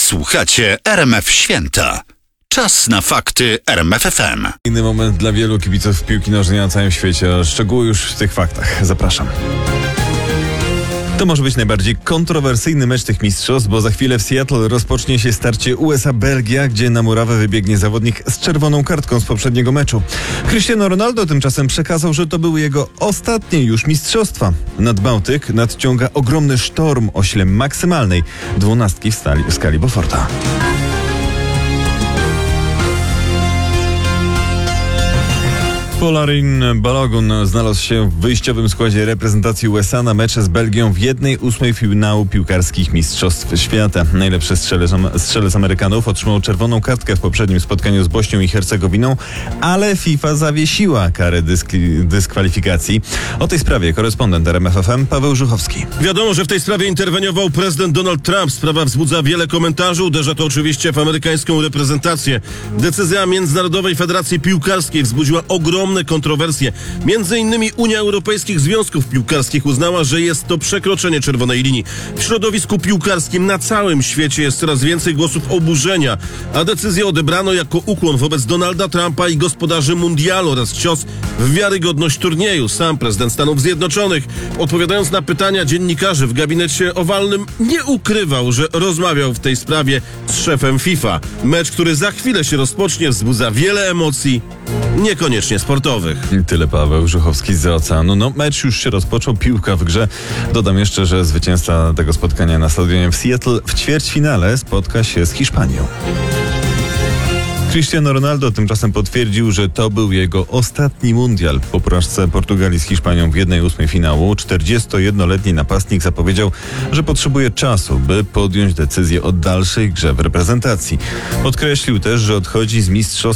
Słuchacie RMF Święta. Czas na fakty RMF FM. Inny moment dla wielu kibiców piłki nożnej na całym świecie. Szczegóły już w tych faktach. Zapraszam. To może być najbardziej kontrowersyjny mecz tych mistrzostw, bo za chwilę w Seattle rozpocznie się starcie USA-Belgia, gdzie na murawę wybiegnie zawodnik z czerwoną kartką z poprzedniego meczu. Cristiano Ronaldo tymczasem przekazał, że to były jego ostatnie już mistrzostwa. Nad Bałtyk nadciąga ogromny sztorm o sile maksymalnej 12 w skali Beauforta. Polarin Balogun znalazł się w wyjściowym składzie reprezentacji USA na mecze z Belgią w 1/8 finału piłkarskich mistrzostw świata. Najlepszy strzelec Amerykanów otrzymał czerwoną kartkę w poprzednim spotkaniu z Bośnią i Hercegowinią, ale FIFA zawiesiła karę dyskwalifikacji. O tej sprawie korespondent RMF FM Paweł Żuchowski. Wiadomo, że w tej sprawie interweniował prezydent Donald Trump. Sprawa wzbudza wiele komentarzy, uderza to oczywiście w amerykańską reprezentację. Decyzja Międzynarodowej Federacji Piłkarskiej wzbudziła ogromne kontrowersje. Między innymi Unia Europejskich Związków Piłkarskich uznała, że jest to przekroczenie czerwonej linii. W środowisku piłkarskim na całym świecie jest coraz więcej głosów oburzenia, a decyzję odebrano jako ukłon wobec Donalda Trumpa i gospodarzy mundialu oraz cios w wiarygodność turnieju. Sam prezydent Stanów Zjednoczonych, odpowiadając na pytania dziennikarzy w gabinecie owalnym, nie ukrywał, że rozmawiał w tej sprawie z szefem FIFA. Mecz, który za chwilę się rozpocznie, wzbudza wiele emocji, niekoniecznie sportowych. Tyle Paweł Żuchowski z oceanu. No, mecz już się rozpoczął, piłka w grze. Dodam jeszcze, że zwycięzca tego spotkania na stadionie w Seattle w ćwierćfinale spotka się z Hiszpanią. Cristiano Ronaldo tymczasem potwierdził, że to był jego ostatni mundial. Po porażce Portugalii z Hiszpanią w 1/8 finału 41-letni napastnik zapowiedział, że potrzebuje czasu, by podjąć decyzję o dalszej grze w reprezentacji. Podkreślił też, że odchodzi z mistrzostw